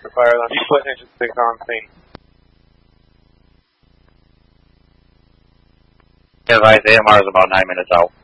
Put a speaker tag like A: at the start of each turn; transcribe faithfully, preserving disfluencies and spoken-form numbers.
A: for fire alarm. You put engine six on scene.
B: Advise A M R is about nine minutes out.